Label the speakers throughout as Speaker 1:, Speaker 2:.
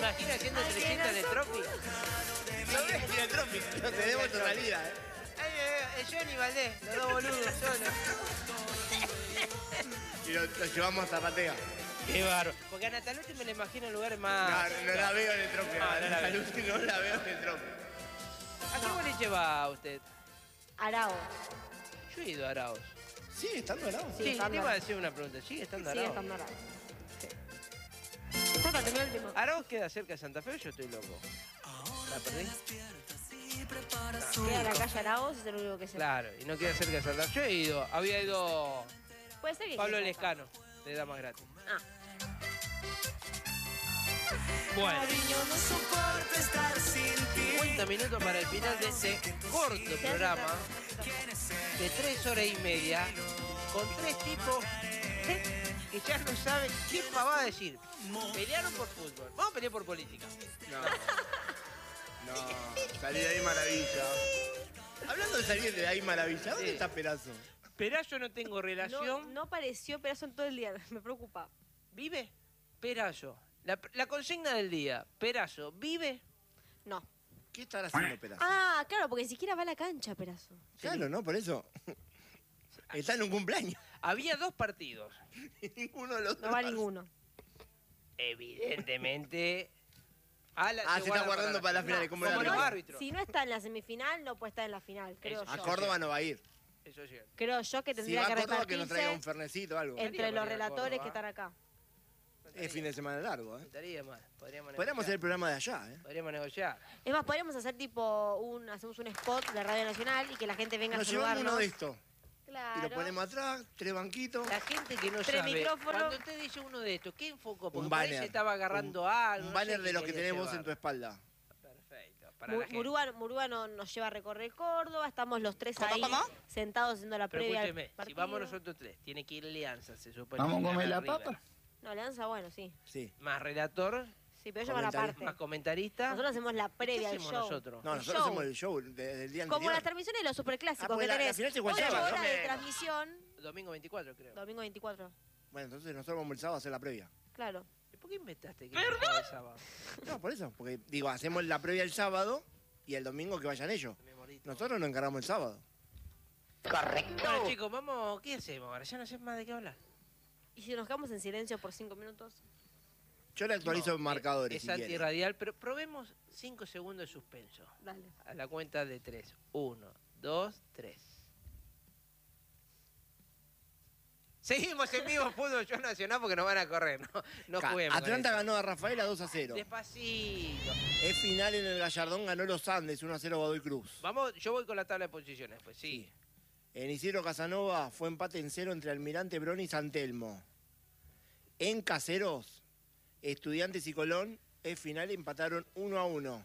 Speaker 1: imagina haciendo 300 de Tropic?
Speaker 2: No ves ni el Tropic, no tenemos tonalidad,
Speaker 1: El Johnny Valdés, los dos boludos solos.
Speaker 2: Y lo llevamos a Zapatea.
Speaker 1: Qué bárbaro. Porque a Nataluti me la imagino en lugares más...
Speaker 2: No la veo en el Tropic.
Speaker 1: No la veo.
Speaker 2: No la veo en el Tropic.
Speaker 1: ¿A qué boliche va usted?
Speaker 3: Arao.
Speaker 1: Yo he ido a Arauz.
Speaker 2: ¿Sigue estando Arao?
Speaker 3: Sí,
Speaker 1: Sí,
Speaker 3: estando
Speaker 1: te iba a
Speaker 3: Arauz.
Speaker 1: decir una pregunta. ¿Sigue estando
Speaker 3: Sigue
Speaker 1: Arauz?
Speaker 3: estando Arao. Sí. Está para terminar el último.
Speaker 1: ¿Arauz queda cerca de Santa Fe o yo estoy loco? ¿La perdí?
Speaker 3: Queda la calle Araos, es el único que sé.
Speaker 1: Claro, y no queda cerca de Santa Fe. Yo he ido, había ido
Speaker 3: Puede ser que
Speaker 1: Pablo
Speaker 3: quede
Speaker 1: Lescano, de Damas Gratis.
Speaker 3: Ah.
Speaker 1: Bueno, 50 minutos para el final de este corto programa de 3 horas y media con 3 tipos que ya no saben qué pavada decir. Pelearon por fútbol, vamos a pelear por política.
Speaker 2: No, salí de ahí maravilla. Hablando de salir de ahí maravilla, ¿dónde
Speaker 1: Sí.
Speaker 2: está Perazo?
Speaker 1: Perayo no tengo relación.
Speaker 3: No apareció Perazo en todo el día, me preocupa.
Speaker 1: ¿Vive? Perayo. La consigna del día. Perayo, ¿vive?
Speaker 3: No.
Speaker 2: ¿Qué estará haciendo Perazo?
Speaker 3: Ah, claro, porque ni siquiera va a la cancha, Perazo.
Speaker 2: Claro, ¿no? Por eso. Está en un cumpleaños.
Speaker 1: Había 2 partidos.
Speaker 2: Y ninguno de los
Speaker 3: No va
Speaker 2: dos.
Speaker 3: ninguno.
Speaker 1: Evidentemente.
Speaker 2: Se está guardando para las finales.
Speaker 1: como
Speaker 2: ¿Cómo
Speaker 1: los
Speaker 2: era el
Speaker 1: árbitros.
Speaker 3: Si no está en la semifinal, no puede estar en la final, creo
Speaker 1: Eso.
Speaker 2: A
Speaker 3: yo.
Speaker 2: Córdoba no va a ir.
Speaker 1: Eso es cierto.
Speaker 3: Creo yo que
Speaker 2: Si
Speaker 3: tendría
Speaker 2: va a
Speaker 3: que
Speaker 2: Córdoba, que nos traiga un
Speaker 3: repartirse
Speaker 2: fernecito o algo.
Speaker 3: entre los
Speaker 1: para ir a
Speaker 3: relatores
Speaker 1: Córdoba.
Speaker 3: que están acá.
Speaker 2: Es fin de semana largo,
Speaker 1: No
Speaker 2: ¿eh?
Speaker 1: estaría mal. Podríamos
Speaker 2: Podríamos hacer
Speaker 1: negociar.
Speaker 2: el programa de allá, ¿eh?
Speaker 1: Podríamos negociar.
Speaker 3: Es más, podríamos hacer hacemos un spot de Radio Nacional y que la gente venga
Speaker 2: Nos
Speaker 3: a
Speaker 2: llevamos
Speaker 3: saludarnos.
Speaker 2: uno de estos.
Speaker 3: Claro.
Speaker 2: Y lo ponemos atrás, 3 banquitos.
Speaker 1: La gente que no
Speaker 3: 3
Speaker 1: sabe.
Speaker 3: micrófonos.
Speaker 1: Cuando usted dice uno de estos, ¿qué enfocó? Porque
Speaker 2: Un
Speaker 1: por ahí
Speaker 2: banner.
Speaker 1: se estaba agarrando algo.
Speaker 2: Un
Speaker 1: no sé
Speaker 2: banner
Speaker 1: qué
Speaker 2: de los que
Speaker 1: quería
Speaker 2: tenés vos
Speaker 1: llevar.
Speaker 2: en tu espalda.
Speaker 1: Perfecto. Para la gente.
Speaker 3: Murúa nos lleva a recorrer Córdoba, estamos los 3 ahí
Speaker 4: ¿Cómo?
Speaker 3: sentados haciendo la
Speaker 1: Pero
Speaker 3: previa al
Speaker 1: escúcheme, si
Speaker 3: partido.
Speaker 1: vamos nosotros 3, tiene que ir Alianza, se supone.
Speaker 4: ¿Vamos a
Speaker 1: que
Speaker 4: comer
Speaker 1: gana
Speaker 4: la
Speaker 1: River.
Speaker 4: papa?
Speaker 3: No, Alianza, bueno, sí.
Speaker 2: Sí.
Speaker 1: Más relator,
Speaker 3: Sí, pero ellos van aparte.
Speaker 1: más comentarista.
Speaker 3: Nosotros hacemos la previa
Speaker 1: ¿Qué
Speaker 3: al
Speaker 1: hacemos
Speaker 3: show.
Speaker 1: nosotros?
Speaker 2: No,
Speaker 3: El
Speaker 2: nosotros
Speaker 3: show.
Speaker 2: hacemos el show del día
Speaker 3: Como
Speaker 2: anterior.
Speaker 3: las transmisiones de los superclásicos
Speaker 2: Ah, pues
Speaker 3: que
Speaker 2: la
Speaker 3: tenés
Speaker 2: final se juega el
Speaker 3: 8
Speaker 2: sábado,
Speaker 3: horas
Speaker 2: ¿no?
Speaker 3: de transmisión,
Speaker 1: Domingo 24, creo.
Speaker 3: domingo 24.
Speaker 2: Bueno, entonces nosotros vamos el sábado a hacer la previa.
Speaker 3: Claro.
Speaker 1: ¿Y por qué inventaste que el sábado?
Speaker 2: No, por eso. Porque, digo, hacemos la previa el sábado y el domingo que vayan ellos.
Speaker 1: Me morí todo.
Speaker 2: Nosotros nos encargamos el sábado.
Speaker 1: Bueno, chicos, vamos. ¿Qué hacemos ahora? Ya no sé más de qué hablar.
Speaker 3: Y si nos quedamos en silencio por 5 minutos.
Speaker 2: Yo le actualizo
Speaker 1: No,
Speaker 2: marcadores.
Speaker 1: Es
Speaker 2: si quiere.
Speaker 1: antirradial, pero probemos 5 segundos de suspenso.
Speaker 3: Dale.
Speaker 1: A la cuenta de 3. 1, 2, 3. Seguimos en vivo Fútbol Show Nacional porque nos van a correr. No juguemos. con
Speaker 2: Atlanta
Speaker 1: eso.
Speaker 2: ganó a Rafaela 2-0.
Speaker 1: Despacito.
Speaker 2: Es final en el Gallardón, ganó los Andes 1-0 Godoy Cruz.
Speaker 1: Vamos, yo voy con la tabla de posiciones, pues sí.
Speaker 2: En Isidro Casanova fue empate en 0 entre Almirante Brown y San Telmo. En Caseros, Estudiantes y Colón, es final, empataron 1-1.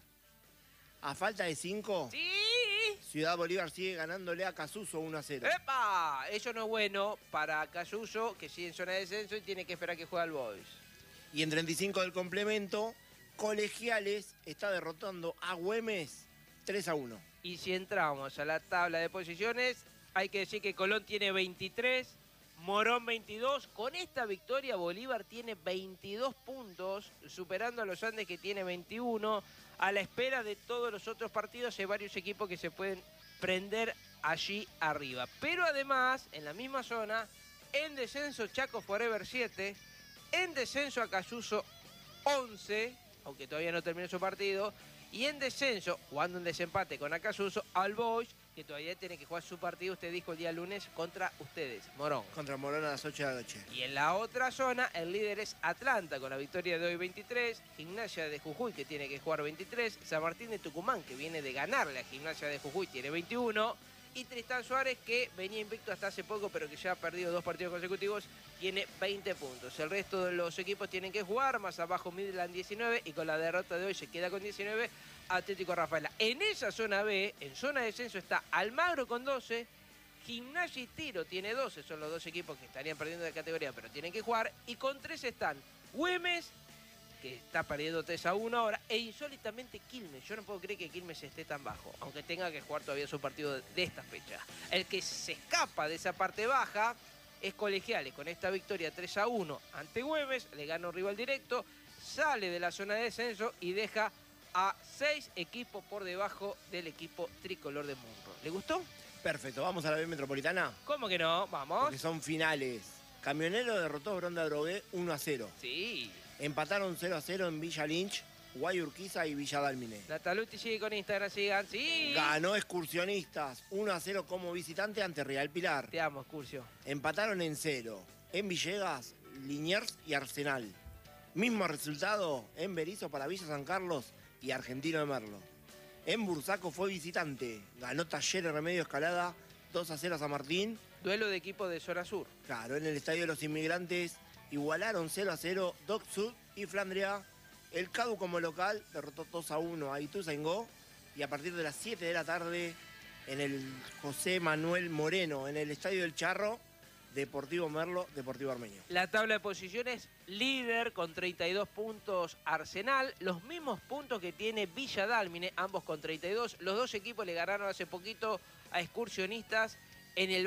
Speaker 2: A falta de 5,
Speaker 1: ¡Sí!
Speaker 2: Ciudad Bolívar sigue ganándole a Casuso 1-0.
Speaker 1: ¡Epa! Eso no es bueno para Cayuso, que sigue en zona de descenso y tiene que esperar que juegue al Boys.
Speaker 2: Y en 35 del complemento, Colegiales está derrotando a Güemes 3-1.
Speaker 1: Y si entramos a la tabla de posiciones, hay que decir que Colón tiene 23, Morón 22. Con esta victoria Bolívar tiene 22 puntos, superando a los Andes que tiene 21. A la espera de todos los otros partidos hay varios equipos que se pueden prender allí arriba. Pero además, en la misma zona, en descenso Chaco Forever 7, en descenso Acayuso 11, aunque todavía no terminó su partido, y en descenso, jugando un desempate con Acayuso, All Boys, que todavía tiene que jugar su partido, usted dijo el día lunes, contra ustedes, Morón.
Speaker 2: Contra Morón a las 8 de la noche.
Speaker 1: Y en la otra zona, el líder es Atlanta, con la victoria de hoy 23, Gimnasia de Jujuy, que tiene que jugar 23, San Martín de Tucumán, que viene de ganarle a Gimnasia de Jujuy, tiene 21, y Tristán Suárez, que venía invicto hasta hace poco, pero que ya ha perdido 2 partidos consecutivos, tiene 20 puntos. El resto de los equipos tienen que jugar, más abajo Midland 19, y con la derrota de hoy se queda con 19, Atlético Rafaela. En esa zona B, en zona de descenso, está Almagro con 12, Gimnasia y Tiro tiene 12, son los dos equipos que estarían perdiendo de categoría, pero tienen que jugar, y con 3 están Güemes, que está perdiendo 3-1 ahora, e insólitamente Quilmes. Yo no puedo creer que Quilmes esté tan bajo, aunque tenga que jugar todavía su partido de esta fecha. El que se escapa de esa parte baja es Colegiales, con esta victoria 3-1 ante Güemes, le gana un rival directo, sale de la zona de descenso y deja a 6 equipos por debajo del equipo tricolor de Munro. ¿Le gustó?
Speaker 2: Perfecto, vamos a la B Metropolitana,
Speaker 1: ¿Cómo que no? Vamos.
Speaker 2: porque son finales. Camionero derrotó a Bronda Drogué 1-0.
Speaker 1: Sí.
Speaker 2: Empataron 0-0 en Villa Lynch, Guayurquiza y Villa Dálmine.
Speaker 1: Nataluti sigue con Instagram, sigan. Sí.
Speaker 2: Ganó Excursionistas 1-0 como visitante ante Real Pilar.
Speaker 1: Te amo, Excursio.
Speaker 2: Empataron en 0. En Villegas, Liniers y Arsenal. Mismo resultado en Berizo para Villa San Carlos y Argentino de Merlo. En Bursaco fue visitante. Ganó Talleres Remedio Escalada 2-0 a San Martín.
Speaker 1: Duelo de equipo de zona sur.
Speaker 2: Claro, en el Estadio de los Inmigrantes igualaron 0-0 Doc Sud y Flandria. El CADU como local derrotó 2-1 a Ituzaingó. Y a partir de las 7 de la tarde en el José Manuel Moreno, en el Estadio del Charro, Deportivo Merlo, Deportivo Armenio.
Speaker 1: La tabla de posiciones, líder con 32 puntos Arsenal, los mismos puntos que tiene Villa Dálmine, ambos con 32. Los dos equipos le ganaron hace poquito a Excursionistas. En el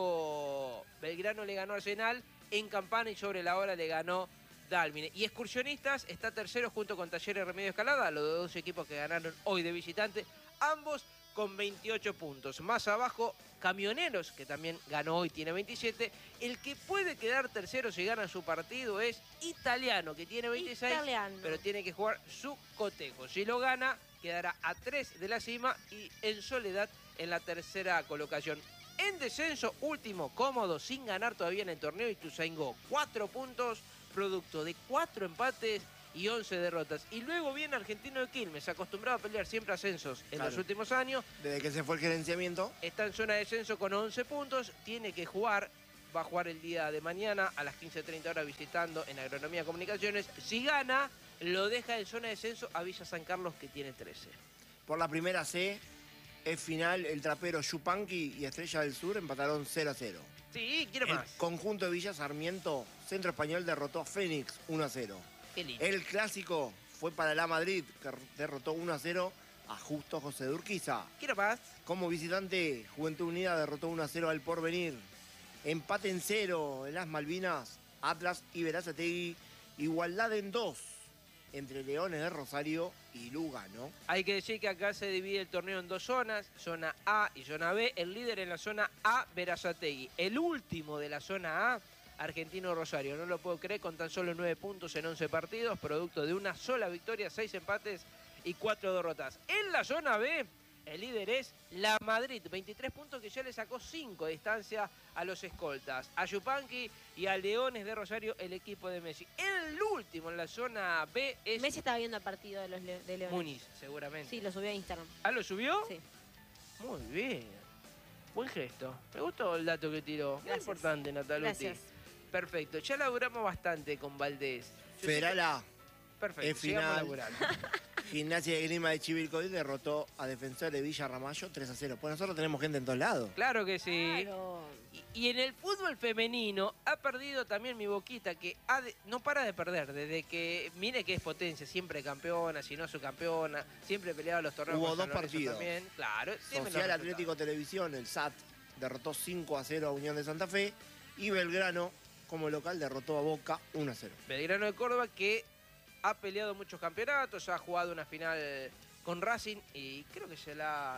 Speaker 1: Bajo, Belgrano le ganó a Arsenal, en Campana y sobre la hora le ganó Dálmine. Y Excursionistas está tercero junto con Talleres Remedio Escalada, los dos equipos que ganaron hoy de visitante, ambos con 28 puntos. Más abajo, Camioneros, que también ganó hoy, tiene 27. El que puede quedar tercero si gana su partido es Italiano, que tiene 26,
Speaker 3: Italiano.
Speaker 1: pero tiene que jugar su cotejo. Si lo gana, quedará a 3 de la cima y en soledad en la tercera colocación. En descenso, último, cómodo, sin ganar todavía en el torneo, Ituzaingó, 4 puntos, producto de 4 empates y 11 derrotas. Y luego viene Argentino de Quilmes, acostumbrado a pelear siempre ascensos en los últimos años.
Speaker 2: Desde que se fue el gerenciamiento.
Speaker 1: Está en zona de descenso con 11 puntos, tiene que jugar, va a jugar el día de mañana a las 15:30 horas visitando en Agronomía Comunicaciones. Si gana, lo deja en zona de descenso a Villa San Carlos, que tiene 13.
Speaker 2: Por la primera C, es final el trapero Yupanqui y Estrella del Sur empataron 0-0.
Speaker 1: Sí, quiero
Speaker 2: El
Speaker 1: más.
Speaker 2: conjunto de Villa Sarmiento, Centro Español, derrotó a Fénix 1-0.
Speaker 1: Qué lindo.
Speaker 2: El clásico fue para la Madrid, que derrotó 1-0 a Justo José de Urquiza.
Speaker 1: Quiero más.
Speaker 2: Como visitante, Juventud Unida derrotó 1-0 al Porvenir. Empate en 0 en las Malvinas, Atlas y Berazategui. Igualdad en 2 entre Leones de Rosario y Lugano.
Speaker 1: Hay que decir que acá se divide el torneo en dos zonas, zona A y zona B. El líder en la zona A, Berazategui. El último de la zona A, Argentino Rosario. No lo puedo creer, con tan solo 9 puntos en 11 partidos, producto de una sola victoria, 6 empates y 4 derrotas. En la zona B, el líder es la Madrid, 23 puntos, que ya le sacó 5 de distancia a los escoltas, a Yupanqui y a Leones de Rosario, el equipo de Messi. El último en la zona B es
Speaker 3: Messi estaba viendo el partido de los de Leones.
Speaker 1: Muniz, seguramente.
Speaker 3: Sí, lo subió a Instagram.
Speaker 1: ¿Ah, lo subió?
Speaker 3: Sí.
Speaker 1: Muy bien. Buen gesto. Me gustó el dato que tiró. Muy
Speaker 3: Gracias.
Speaker 1: importante, Nataluti.
Speaker 3: Gracias.
Speaker 1: Perfecto. Ya laburamos bastante con Valdés. Yo
Speaker 2: Federal
Speaker 1: sé
Speaker 2: A,
Speaker 1: que- Perfecto.
Speaker 2: es
Speaker 1: sigamos
Speaker 2: final.
Speaker 1: laburando.
Speaker 2: Gimnasia de Grima de Chivilcoy derrotó a Defensor de Villa Ramallo 3-0. Pues nosotros tenemos gente en todos lados.
Speaker 1: Claro que sí.
Speaker 3: Claro.
Speaker 1: Y en el fútbol femenino ha perdido también mi Boquita, que no para de perder. Desde que, mire que es potencia, siempre campeona, si no subcampeona, siempre peleaba los torneos.
Speaker 2: Hubo
Speaker 1: con San
Speaker 2: dos
Speaker 1: Lorenzo
Speaker 2: partidos.
Speaker 1: También. Claro. deme los
Speaker 2: Social
Speaker 1: resultados.
Speaker 2: Atlético Televisión, el SAT, derrotó 5-0 a Unión de Santa Fe. Y Belgrano, como local, derrotó a Boca 1-0.
Speaker 1: Belgrano de Córdoba, que ha peleado muchos campeonatos, ha jugado una final con Racing y creo que se la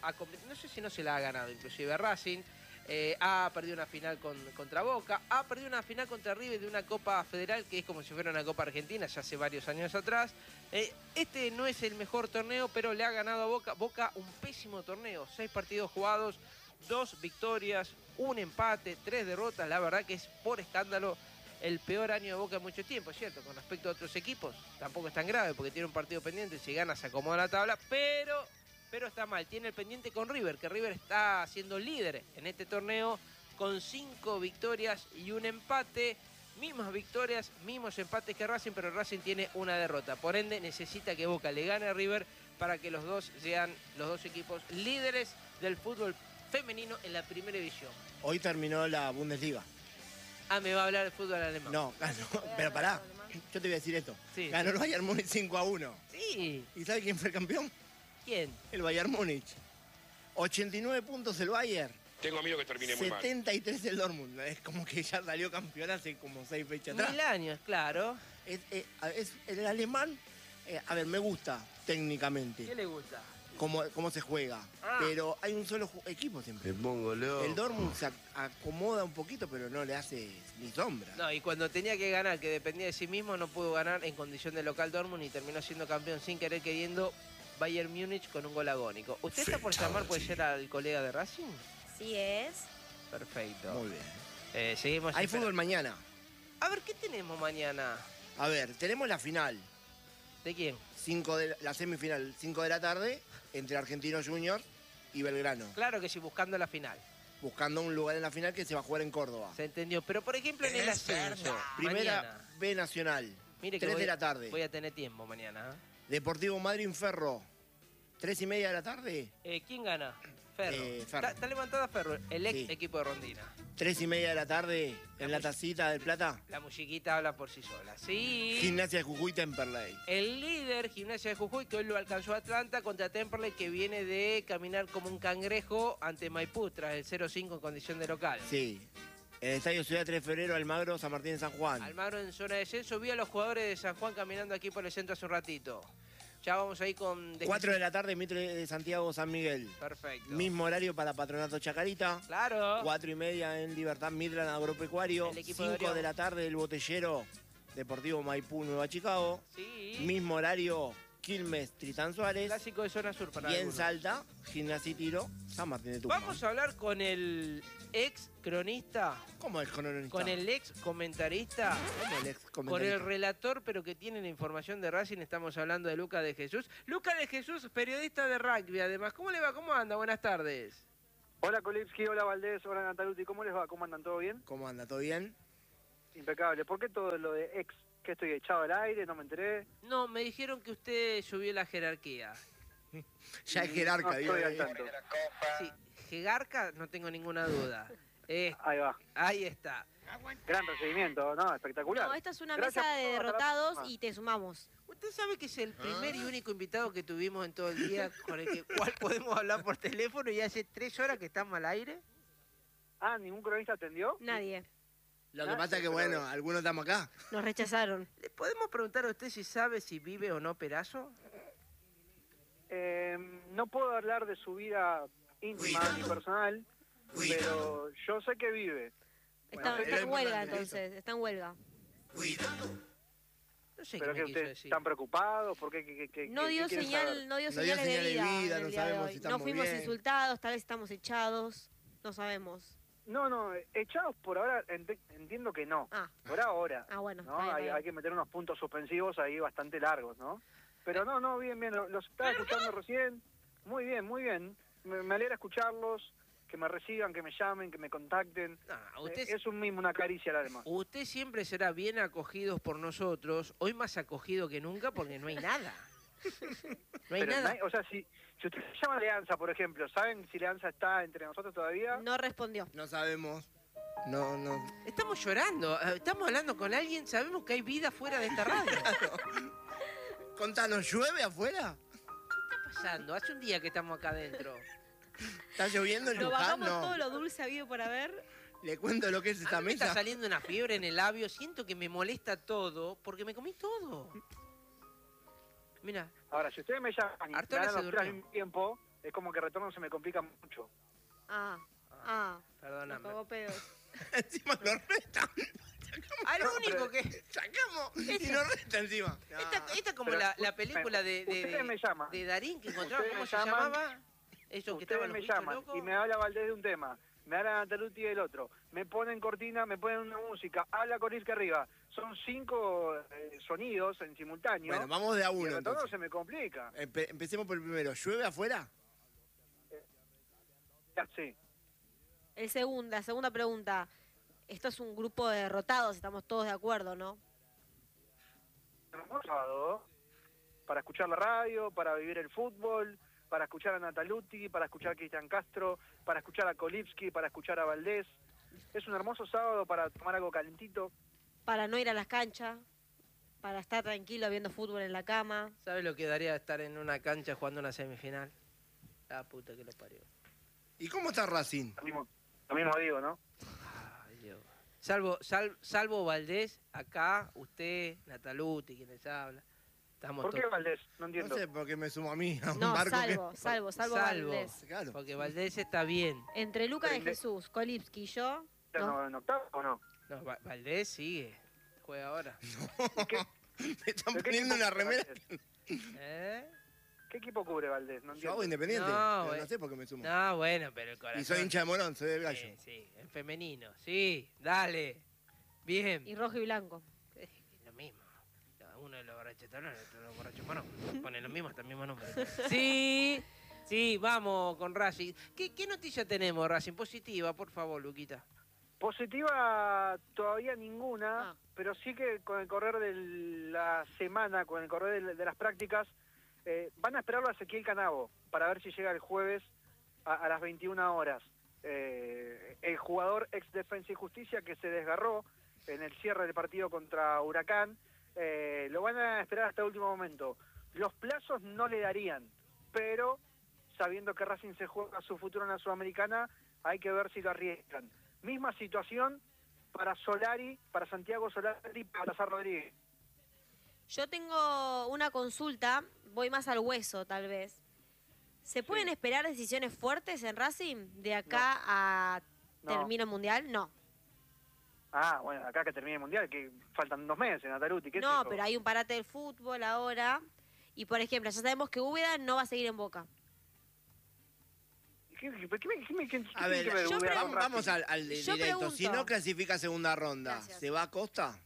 Speaker 1: no sé si no se la ha ganado inclusive Racing. Ha perdido una final contra Boca, ha perdido una final contra River de una Copa Federal que es como si fuera una Copa Argentina, ya hace varios años atrás. Este no es el mejor torneo, pero le ha ganado a Boca. Boca un pésimo torneo, 6 partidos jugados, 2 victorias, 1 empate, 3 derrotas. La verdad que es por escándalo el peor año de Boca en mucho tiempo, ¿cierto? Con respecto a otros equipos, tampoco es tan grave porque tiene un partido pendiente, si gana se acomoda la tabla, pero está mal. Tiene el pendiente con River, que River está siendo líder en este torneo con 5 victorias y 1 empate. Mismas victorias, mismos empates que Racing, pero Racing tiene una derrota. Por ende, necesita que Boca le gane a River para que los dos sean los dos equipos líderes del fútbol femenino en la primera división.
Speaker 2: Hoy terminó la Bundesliga.
Speaker 1: Ah, me va a hablar de fútbol alemán.
Speaker 2: No, ganó. Pero pará, yo te voy a decir esto.
Speaker 1: Sí.
Speaker 2: Ganó el Bayern Múnich 5-1.
Speaker 1: Sí.
Speaker 2: ¿Y sabe quién fue el campeón?
Speaker 1: ¿Quién?
Speaker 2: El Bayern Múnich. 89 puntos el Bayern.
Speaker 4: Tengo miedo que termine muy mal.
Speaker 2: 73 el Dortmund. Es como que ya salió campeón hace como 6 fechas atrás.
Speaker 1: 1000 años, claro.
Speaker 2: El alemán, a ver, me gusta técnicamente
Speaker 1: ¿Qué le gusta?
Speaker 2: cómo se juega, pero hay un solo equipo siempre.
Speaker 4: Me pongo loco.
Speaker 2: El Dortmund se acomoda un poquito, pero no le hace ni sombra.
Speaker 1: No, y cuando tenía que ganar, que dependía de sí mismo, no pudo ganar en condición de local Dortmund y terminó siendo campeón sin querer queriendo Bayern Múnich con un gol agónico. ¿Usted está por llamar, puede ser al colega de Racing?
Speaker 3: Sí es.
Speaker 1: Perfecto.
Speaker 2: Muy bien.
Speaker 1: Seguimos.
Speaker 2: Hay fútbol mañana.
Speaker 1: A ver, ¿qué tenemos mañana?
Speaker 2: A ver, tenemos la final.
Speaker 1: ¿De quién?
Speaker 2: La semifinal, 5 de la tarde, entre Argentinos Juniors y Belgrano.
Speaker 1: Claro que sí, buscando la final.
Speaker 2: Buscando un lugar en la final que se va a jugar en Córdoba.
Speaker 1: Se entendió. Pero, por ejemplo, en el ascenso.
Speaker 2: Primera
Speaker 1: mañana.
Speaker 2: B Nacional,
Speaker 1: Mire que
Speaker 2: 3 de la tarde.
Speaker 1: Voy a tener tiempo mañana.
Speaker 2: Deportivo Madrid Ferro, 3:30 de la tarde.
Speaker 1: ¿Quién gana? Ferro.
Speaker 2: Ferro.
Speaker 1: Está levantada Ferro, el ex
Speaker 2: Sí.
Speaker 1: equipo de Rondina.
Speaker 2: 3:30 de la tarde en la tacita del Plata.
Speaker 1: La musiquita habla por sí sola. Sí.
Speaker 2: Gimnasia de Jujuy Temperley.
Speaker 1: El líder, Gimnasia de Jujuy, que hoy lo alcanzó Atlanta contra Temperley, que viene de caminar como un cangrejo ante Maipú tras el 0-5 en condición de local.
Speaker 2: Sí. En el Estadio Ciudad 3 de Febrero, Almagro, San Martín de San Juan.
Speaker 1: Almagro en zona de descenso. Vi a los jugadores de San Juan caminando aquí por el centro hace un ratito. Ya vamos ahí con...
Speaker 2: 4 de la tarde, Mitre de Santiago, San Miguel.
Speaker 1: Perfecto.
Speaker 2: Mismo horario para Patronato Chacarita.
Speaker 1: Claro.
Speaker 2: 4:30 en Libertad Midland Agropecuario.
Speaker 1: El equipo de
Speaker 2: 5 de la tarde, el Botellero, Deportivo Maipú, Nueva Chicago.
Speaker 1: Sí.
Speaker 2: Mismo horario, Quilmes, Tritán Suárez.
Speaker 1: Clásico de zona sur para
Speaker 2: Y en
Speaker 1: algunos.
Speaker 2: Salta, Gimnasia y Tiro, San Martín de Tucumán.
Speaker 1: Vamos a hablar con el ex cronista,
Speaker 2: ¿Cómo es cronista?
Speaker 1: con el ex comentarista,
Speaker 2: ¿Cómo el ex
Speaker 1: con el
Speaker 2: comentarista?
Speaker 1: relator, pero que tiene la información de Racing. Estamos hablando de Lucas de Jesús. Lucas de Jesús, periodista de rugby, además. ¿Cómo le va? ¿Cómo anda? Buenas tardes.
Speaker 5: Hola Kolipski, hola Valdés, hola Nataluti, ¿cómo les va? ¿Cómo andan? ¿Todo bien?
Speaker 2: ¿Cómo anda? ¿Todo bien?
Speaker 5: Impecable. ¿Por qué todo lo de ex? ¿Que estoy echado al aire? ¿No me enteré?
Speaker 1: No, me dijeron que usted subió la jerarquía.
Speaker 2: Ya es jerarca,
Speaker 5: No
Speaker 2: digo.
Speaker 5: estoy al tanto.
Speaker 1: Sí, jerarca, no tengo ninguna duda.
Speaker 5: Ahí va.
Speaker 1: Ahí está.
Speaker 5: Gran recibimiento, ¿no? Espectacular.
Speaker 3: No, esta es una
Speaker 5: Gracias
Speaker 3: mesa de
Speaker 5: por-
Speaker 3: derrotados y te sumamos.
Speaker 1: Usted sabe que es el primer y único invitado que tuvimos en todo el día con el cual podemos hablar por teléfono y hace 3 horas que estamos al aire.
Speaker 5: Ah, ¿ningún cronista atendió?
Speaker 3: Nadie.
Speaker 2: Lo que pasa es que, bueno, algunos estamos acá.
Speaker 3: Nos rechazaron.
Speaker 1: ¿Le podemos preguntar a usted si sabe si vive o no Perazo?
Speaker 5: No puedo hablar de su vida íntima ni personal, pero yo sé que vive.
Speaker 3: Está,
Speaker 5: Bueno,
Speaker 3: está
Speaker 2: es
Speaker 3: en huelga
Speaker 2: importante
Speaker 3: entonces, está en huelga.
Speaker 1: No sé
Speaker 5: Pero
Speaker 1: qué
Speaker 5: que
Speaker 1: me quiso
Speaker 5: ustedes
Speaker 1: decir.
Speaker 5: están preocupados, ¿por qué?
Speaker 3: No dio
Speaker 5: qué quieren saber?
Speaker 3: señal, no dio
Speaker 2: No dio
Speaker 3: señales de
Speaker 2: señal de
Speaker 3: vida,
Speaker 2: vida,
Speaker 3: en
Speaker 2: no
Speaker 3: el día de
Speaker 2: sabemos
Speaker 3: hoy.
Speaker 2: si
Speaker 3: No
Speaker 2: estamos
Speaker 3: fuimos
Speaker 2: bien.
Speaker 3: insultados, tal vez estamos echados, no sabemos.
Speaker 5: No, echados por ahora entiendo que no.
Speaker 3: Ah,
Speaker 5: Por ahora.
Speaker 3: bueno,
Speaker 5: ¿no?
Speaker 3: está bien, está bien.
Speaker 5: Hay que meter unos puntos suspensivos ahí bastante largos, ¿no? Pero no, bien, los estaba escuchando recién. Muy bien. Me alegra escucharlos, que me reciban, que me llamen, que me contacten.
Speaker 1: No, usted,
Speaker 5: Es un mimo, una caricia al alma.
Speaker 1: usted siempre será bien acogido por nosotros, hoy más acogido que nunca porque no hay nada. No hay
Speaker 5: Pero
Speaker 1: nada.
Speaker 5: o sea, si usted se llama Leanza, por ejemplo, ¿saben si Leanza está entre nosotros todavía?
Speaker 3: No respondió.
Speaker 2: No sabemos. No.
Speaker 1: Estamos llorando, estamos hablando con alguien, sabemos que hay vida fuera de esta radio. ¿Qué
Speaker 2: Contanos, ¿llueve afuera?
Speaker 1: está pasando? Hace un día que estamos acá adentro.
Speaker 2: ¿Está lloviendo en
Speaker 3: Lo
Speaker 2: Luján?
Speaker 3: bajamos
Speaker 2: No.
Speaker 3: todo lo dulce habido por haber.
Speaker 2: Le cuento lo que es
Speaker 1: A
Speaker 2: esta
Speaker 1: mí me está
Speaker 2: mesa.
Speaker 1: saliendo una fiebre en el labio, siento que me molesta todo porque me comí todo. Mira,
Speaker 5: Ahora, si ustedes me llaman y me
Speaker 1: Artola
Speaker 5: dan
Speaker 1: se
Speaker 5: los tres al
Speaker 1: durmió.
Speaker 5: mismo tiempo, es como que el retorno se me complica mucho.
Speaker 3: Nos
Speaker 1: perdóname.
Speaker 3: cagó pedos.
Speaker 2: Encima lo resta.
Speaker 1: Ah, lo
Speaker 5: No,
Speaker 1: único
Speaker 5: pero-
Speaker 1: que...
Speaker 2: Sacamos y nos resta encima. No.
Speaker 1: Esta como
Speaker 5: Pero
Speaker 1: la película
Speaker 5: ustedes me llaman.
Speaker 1: de Darín que encontraba,
Speaker 5: Ustedes
Speaker 1: ¿cómo
Speaker 5: me
Speaker 1: se
Speaker 5: llaman.
Speaker 1: llamaba? Eso que estaban
Speaker 5: Ustedes
Speaker 1: los
Speaker 5: me
Speaker 1: bichos
Speaker 5: llaman
Speaker 1: locos.
Speaker 5: y me habla Valdés de un tema, me habla Nataluti del otro, me ponen cortina, me ponen una música, habla con Irka arriba. Son 5 sonidos en simultáneo.
Speaker 2: Bueno, vamos de a
Speaker 5: y el
Speaker 2: uno
Speaker 5: retorno
Speaker 2: entonces.
Speaker 5: se me complica.
Speaker 2: Empecemos por el primero. ¿Llueve afuera?
Speaker 5: Ya, sí.
Speaker 3: La segunda pregunta. Esto es un grupo de derrotados, estamos todos de acuerdo, ¿no?
Speaker 5: Hermoso, para escuchar la radio, para vivir el fútbol, para escuchar a Nataluti, para escuchar a Cristian Castro, para escuchar a Kolipski, para escuchar a Valdés. Es un hermoso sábado para tomar algo calentito.
Speaker 3: Para no ir a las canchas, para estar tranquilo viendo fútbol en la cama.
Speaker 1: ¿Sabe lo que daría estar en una cancha jugando una semifinal? La puta que lo parió.
Speaker 2: ¿Y cómo está Racing?
Speaker 5: Lo mismo digo, ¿no?
Speaker 1: Ay, Dios. Salvo Valdés, acá, usted, Nataluti, quien les habla. Estamos
Speaker 5: ¿Por qué
Speaker 1: todos-
Speaker 5: Valdés? No
Speaker 2: No
Speaker 5: entiendo.
Speaker 2: sé por qué me sumo a mí, a un
Speaker 3: No,
Speaker 2: barco
Speaker 3: salvo Valdés.
Speaker 2: Claro.
Speaker 1: Porque Valdés está bien.
Speaker 3: Entre Lucas de
Speaker 5: Pero-
Speaker 3: Jesús, Kolipski y yo.
Speaker 5: ¿Está
Speaker 3: No.
Speaker 5: en octavo o no?
Speaker 1: No, Valdés sigue. Juega ahora.
Speaker 5: ¿Y qué,
Speaker 2: Me están
Speaker 5: pero qué
Speaker 2: poniendo
Speaker 5: equipo
Speaker 2: una
Speaker 5: cubre
Speaker 2: remera.
Speaker 5: Valdés?
Speaker 1: ¿Eh?
Speaker 5: ¿Qué equipo cubre Valdés? No
Speaker 2: Yo
Speaker 5: entiendo.
Speaker 2: hago independiente.
Speaker 1: No,
Speaker 2: pero
Speaker 1: güey.
Speaker 2: no sé por qué me sumo.
Speaker 1: No, bueno, pero el corazón.
Speaker 2: Y soy hincha de Morón, soy del gallo.
Speaker 1: Sí, sí, en femenino. Sí, dale. Bien.
Speaker 3: Y rojo y blanco.
Speaker 1: Es lo mismo. Uno de los borrachos talón, el otro de los borrachos Morón. Ponen lo mismo, hasta el mismo nombre. Sí, sí, vamos con Racing. ¿Qué noticia tenemos, Racing? Positiva, por favor, Luquita.
Speaker 5: Positiva todavía ninguna,
Speaker 3: Ah.
Speaker 5: pero sí que con el correr de la semana, con el correr de las prácticas, van a esperarlo a Ezequiel Canavo para ver si llega el jueves a las 21 horas. El jugador ex Defensa y Justicia que se desgarró en el cierre del partido contra Huracán, lo van a esperar hasta el último momento. Los plazos no le darían, pero sabiendo que Racing se juega su futuro en la Sudamericana, hay que ver si lo arriesgan. Misma situación para Solari, para Santiago Solari, para Salazar Rodríguez.
Speaker 3: Yo tengo una consulta, voy más al hueso tal vez. ¿Se pueden esperar decisiones fuertes en Racing de acá a
Speaker 5: No.
Speaker 3: termino el Mundial? No.
Speaker 5: Ah, bueno, acá que termine el Mundial, que faltan 2 meses, Nataluti. ¿qué es
Speaker 3: No,
Speaker 5: eso?
Speaker 3: pero hay un parate del fútbol ahora. Y por ejemplo, ya sabemos que Úbeda no va a seguir en Boca.
Speaker 5: ¿Qué
Speaker 2: A ver,
Speaker 5: tiene que
Speaker 3: yo
Speaker 5: Úbeda con
Speaker 2: vamos
Speaker 5: Racing?
Speaker 2: al
Speaker 3: Yo
Speaker 2: directo. Si
Speaker 3: pregunto.
Speaker 2: no clasifica a segunda ronda,
Speaker 3: Gracias.
Speaker 2: ¿se va a Costa?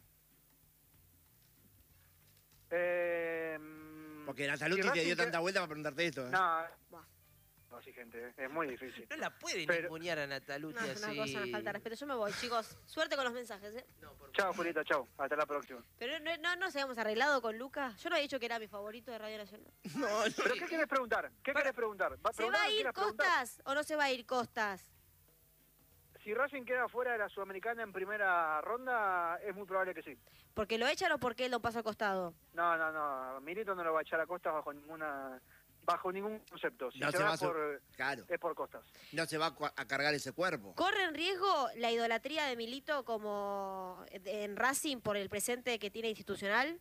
Speaker 5: Eh,
Speaker 2: Porque Nataluti
Speaker 5: si
Speaker 2: te dio
Speaker 5: Racing
Speaker 2: tanta vuelta para preguntarte esto. ¿eh?
Speaker 5: No,
Speaker 3: Buah.
Speaker 5: no, sí, gente, es muy difícil.
Speaker 1: No la pueden
Speaker 5: Pero-
Speaker 1: ningunear a Nataluti
Speaker 3: No, es
Speaker 1: así.
Speaker 3: una cosa, una falta de respeto. Yo me voy, chicos. Suerte con los mensajes, ¿eh?
Speaker 1: No, por
Speaker 5: Chao, Julita, chao. Hasta la próxima.
Speaker 3: Pero no se habíamos arreglado con Lucas. Yo no había dicho que era mi favorito de Radio Nacional.
Speaker 2: No, no.
Speaker 5: ¿Pero qué querés preguntar? ¿Qué querés preguntar?
Speaker 3: ¿Se va a ir Costas o no se va a ir Costas?
Speaker 5: Si Racing queda fuera de la Sudamericana en primera ronda, es muy probable que sí.
Speaker 3: ¿Porque lo echan o porque él lo pasa al costado?
Speaker 5: No. Milito no lo va a echar a Costas bajo ningún concepto. Si
Speaker 2: No
Speaker 5: se
Speaker 2: se
Speaker 5: va
Speaker 2: va a su-
Speaker 5: por,
Speaker 2: Claro,
Speaker 5: es por Costas.
Speaker 2: no se va a cargar ese cuerpo.
Speaker 3: ¿Corre en riesgo la idolatría de Milito como en Racing por el presente que tiene institucional?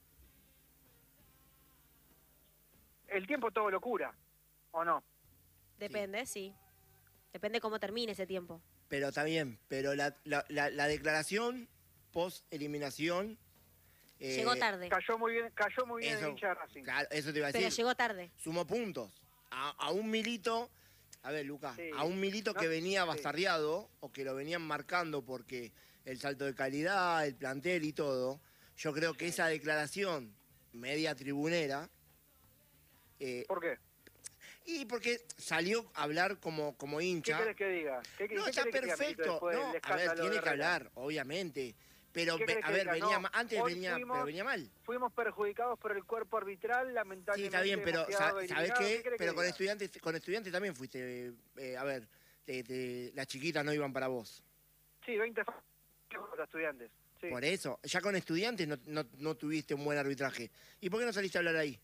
Speaker 5: El tiempo todo lo cura, ¿o no?
Speaker 3: Depende, sí. Depende cómo termine ese tiempo.
Speaker 2: Pero está bien, pero la declaración post-eliminación...
Speaker 3: Llegó tarde,
Speaker 5: Cayó muy bien el
Speaker 2: Eso,
Speaker 5: hincha de Racing.
Speaker 2: claro, eso te iba a
Speaker 3: pero
Speaker 2: decir.
Speaker 3: llegó tarde.
Speaker 2: Sumó puntos. A un Milito, a ver, Lucas,
Speaker 5: Sí.
Speaker 2: a un Milito
Speaker 5: No,
Speaker 2: que venía
Speaker 5: sí.
Speaker 2: bastardeado o que lo venían marcando porque el salto de calidad, el plantel y todo, yo creo que esa declaración media tribunera,
Speaker 5: ¿Por qué?
Speaker 2: y porque salió a hablar como
Speaker 5: ¿Qué
Speaker 2: hincha.
Speaker 5: querés que diga?
Speaker 2: No, está perfecto.
Speaker 5: Después del
Speaker 2: No, a ver,
Speaker 5: escándalo
Speaker 2: tiene
Speaker 5: de
Speaker 2: que
Speaker 5: Herrera?
Speaker 2: hablar, obviamente. Pero,
Speaker 5: ¿Qué querés
Speaker 2: a
Speaker 5: que
Speaker 2: ver,
Speaker 5: diga?
Speaker 2: venía
Speaker 5: No,
Speaker 2: antes
Speaker 5: hoy
Speaker 2: venía,
Speaker 5: fuimos-
Speaker 2: pero venía mal.
Speaker 5: Fuimos perjudicados por el cuerpo arbitral,
Speaker 2: Sí,
Speaker 5: lamentablemente.
Speaker 2: está bien, pero
Speaker 5: hemos quedado
Speaker 2: ¿sabes
Speaker 5: eliminados.
Speaker 2: qué?
Speaker 5: querés que
Speaker 2: Pero con
Speaker 5: diga?
Speaker 2: estudiantes también fuiste, a ver, las chiquitas no iban para vos.
Speaker 5: Sí, 20 los estudiantes. Sí.
Speaker 2: Por eso, ya con estudiantes no tuviste un buen arbitraje. ¿Y por qué no saliste a hablar ahí?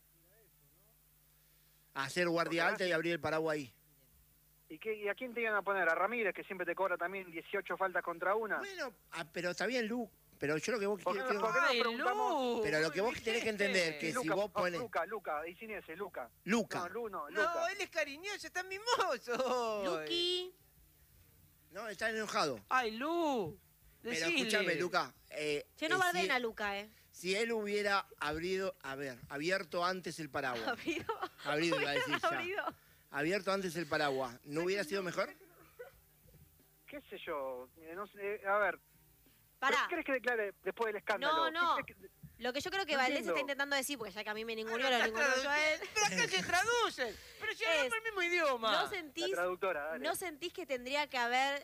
Speaker 2: A hacer guardia
Speaker 5: Porque
Speaker 2: alta y abrir el paraguas ahí.
Speaker 5: ¿Y a quién te iban a poner? ¿A Ramírez, que siempre te cobra también 18 faltas contra una?
Speaker 2: Bueno, pero está bien, Lu. Pero yo lo que vos
Speaker 5: ¿Por qué
Speaker 2: quiero-
Speaker 5: no- por qué no
Speaker 1: Ay,
Speaker 5: preguntamos?
Speaker 1: Lu,
Speaker 2: Pero lo que vos
Speaker 1: muy
Speaker 2: tenés que
Speaker 1: bien.
Speaker 2: entender que si
Speaker 5: Luca,
Speaker 2: vos pones...
Speaker 5: Luca, y sin ese, Luca.
Speaker 2: Luca.
Speaker 5: No, Lu no,
Speaker 1: No,
Speaker 5: Luca.
Speaker 1: él es cariñoso, está mimoso.
Speaker 3: Luqui,
Speaker 2: No, está enojado.
Speaker 1: Ay, Lu.
Speaker 2: Pero
Speaker 1: Decile.
Speaker 2: escúchame, Luca.
Speaker 3: che, no bardeen a Luca,
Speaker 2: Si él hubiera abierto antes el paraguas.
Speaker 3: Abrido.
Speaker 2: Abrido, iba a decir ya.
Speaker 3: Abrido.
Speaker 2: Abierto antes el paraguas. ¿No hubiera sido mejor?
Speaker 5: ¿Qué sé yo? No sé, a ver.
Speaker 3: Pará.
Speaker 5: ¿Pero ¿qué crees que declare después del escándalo?
Speaker 3: No.
Speaker 5: ¿Qué crees que-
Speaker 3: Lo que yo creo que
Speaker 5: No
Speaker 3: Valdés
Speaker 5: entiendo.
Speaker 3: está intentando decir, porque ya que a mí me ninguneó,
Speaker 1: Pero
Speaker 3: lo
Speaker 1: acá
Speaker 3: ninguneó yo a él.
Speaker 1: Pero acá se traducen. Pero si hablamos
Speaker 3: Es,
Speaker 1: el mismo idioma.
Speaker 3: ¿No
Speaker 5: La
Speaker 3: sentís,
Speaker 5: traductora, dale.
Speaker 3: ¿No sentís que tendría que haber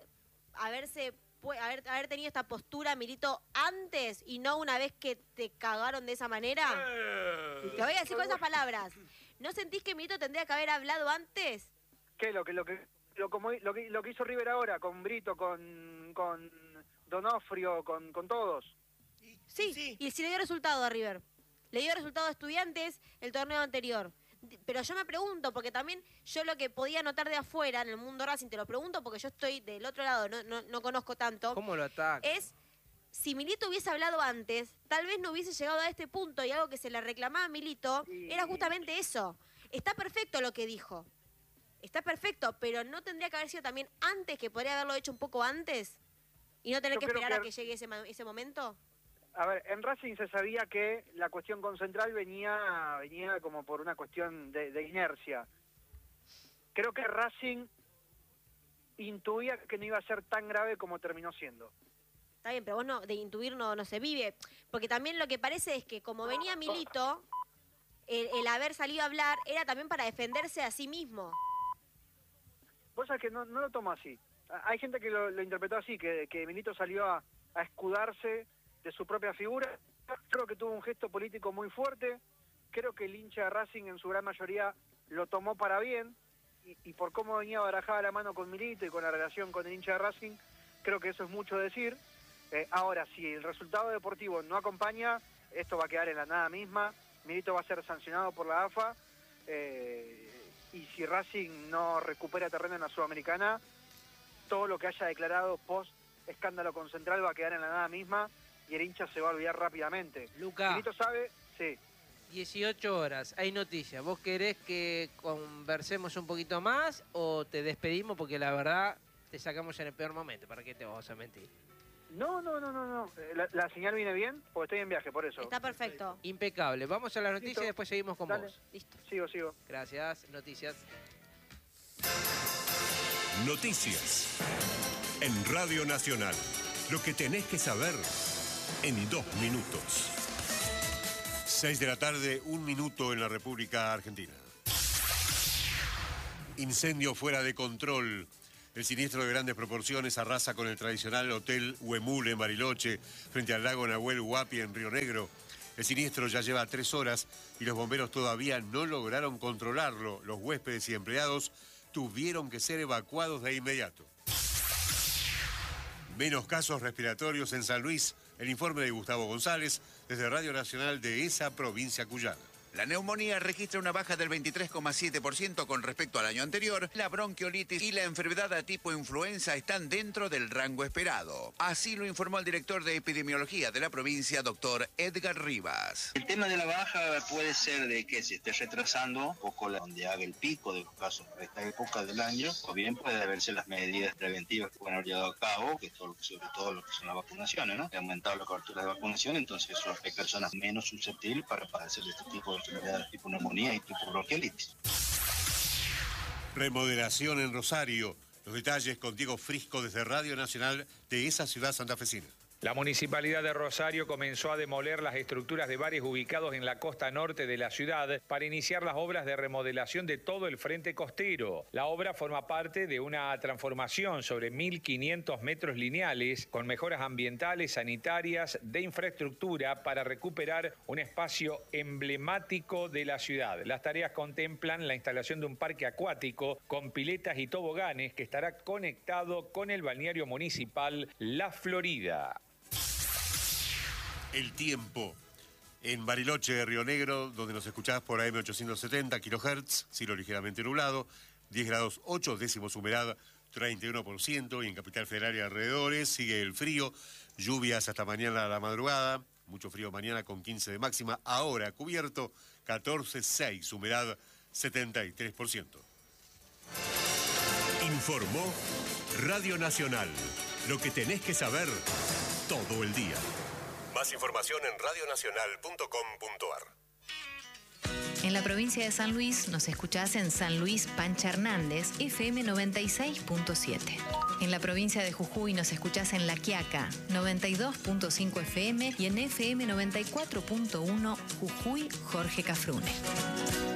Speaker 3: tenido esta postura, Milito, antes y no una vez que te cagaron de esa manera? Te voy a decir con esas palabras. ¿No sentís que Milito tendría que haber hablado antes?
Speaker 5: ¿Qué? Lo que hizo River ahora, con Brito, con Donofrio, con todos.
Speaker 3: Sí, y si le dio resultado a River. Le dio resultado a Estudiantes el torneo anterior. Pero yo me pregunto, porque también yo lo que podía notar de afuera en el mundo Racing, te lo pregunto porque yo estoy del otro lado, no conozco tanto,
Speaker 1: ¿Cómo lo ataca?
Speaker 3: es si Milito hubiese hablado antes, tal vez no hubiese llegado a este punto, y algo que se le reclamaba a Milito era justamente eso. Está perfecto lo que dijo. Está perfecto, pero ¿no tendría que haber sido también antes, que podría haberlo hecho un poco antes? ¿Y no tener que esperar a que llegue ese momento?
Speaker 5: A ver, en Racing se sabía que la cuestión con Central venía como por una cuestión de inercia. Creo que Racing intuía que no iba a ser tan grave como terminó siendo.
Speaker 3: Está bien, pero vos de intuir no se vive. Porque también lo que parece es que como venía Milito, el haber salido a hablar era también para defenderse a sí mismo.
Speaker 5: Vos sabés que no lo tomo así. Hay gente que lo interpretó así, que Milito salió a escudarse de su propia figura. Creo que tuvo un gesto político muy fuerte. Creo que el hincha de Racing en su gran mayoría lo tomó para bien. Y por cómo venía barajada la mano con Milito y con la relación con el hincha de Racing, creo que eso es mucho decir. Ahora, si el resultado deportivo no acompaña, esto va a quedar en la nada misma. Milito va a ser sancionado por la AFA. Y si Racing no recupera terreno en la Sudamericana, todo lo que haya declarado post escándalo con Central va a quedar en la nada misma y el hincha se va a olvidar rápidamente.
Speaker 1: Luca,
Speaker 5: Milito sabe, sí.
Speaker 1: 18 horas, hay noticias. ¿Vos querés que conversemos un poquito más o te despedimos? Porque la verdad te sacamos en el peor momento. ¿Para qué te vamos a mentir?
Speaker 5: No. ¿La señal viene bien? Porque estoy en viaje, por eso.
Speaker 3: Está perfecto.
Speaker 1: Impecable. Vamos a las noticias
Speaker 5: Listo.
Speaker 1: y después seguimos con
Speaker 5: Dale.
Speaker 1: vos.
Speaker 3: Listo.
Speaker 5: Sigo.
Speaker 1: Gracias. Noticias.
Speaker 4: Noticias. En Radio Nacional. Lo que tenés que saber en 2 minutos. 6 de la tarde, 1 minuto en la República Argentina. Incendio fuera de control. El siniestro de grandes proporciones arrasa con el tradicional Hotel Huemul en Bariloche, frente al lago Nahuel Huapi en Río Negro. El siniestro ya lleva 3 horas y los bomberos todavía no lograron controlarlo. Los huéspedes y empleados tuvieron que ser evacuados de inmediato. Menos casos respiratorios en San Luis. El informe de Gustavo González desde Radio Nacional de esa provincia cuyana.
Speaker 6: La neumonía registra una baja del 23,7% con respecto al año anterior. La bronquiolitis y la enfermedad a tipo influenza están dentro del rango esperado. Así lo informó el director de epidemiología de la provincia, doctor Edgar Rivas.
Speaker 7: El tema de la baja puede ser de que se esté retrasando un poco donde haga el pico de los casos para esta época del año, o bien puede haberse las medidas preventivas que pueden haber llevado a cabo, que sobre todo lo que son las vacunaciones, ¿no? Ha aumentado la cobertura de vacunación, entonces eso hay personas menos susceptibles para padecer de este tipo de enfermedades tipo neumonía y tipo bronquiolitis.
Speaker 4: Remodelación en Rosario. Los detalles con Diego Frisco desde Radio Nacional de esa ciudad santafesina.
Speaker 8: La Municipalidad de Rosario comenzó a demoler las estructuras de bares ubicados en la costa norte de la ciudad para iniciar las obras de remodelación de todo el frente costero. La obra forma parte de una transformación sobre 1.500 metros lineales con mejoras ambientales, sanitarias, de infraestructura para recuperar un espacio emblemático de la ciudad. Las tareas contemplan la instalación de un parque acuático con piletas y toboganes que estará conectado con el balneario municipal La Florida.
Speaker 4: El tiempo. En Bariloche, Río Negro, donde nos escuchás por AM 870 kHz, cielo ligeramente nublado, 10 grados 8 décimos humedad, 31%, y en Capital Federal y alrededores sigue el frío, lluvias hasta mañana a la madrugada, mucho frío mañana con 15 de máxima, ahora cubierto, 14,6, humedad 73%. Informó Radio Nacional, lo que tenés que saber todo el día. Más información en radionacional.com.ar.
Speaker 9: En la provincia de San Luis nos escuchás en San Luis Pancha Hernández, FM 96.7. En la provincia de Jujuy nos escuchás en La Quiaca, 92.5 FM y en FM 94.1 Jujuy Jorge Cafrune.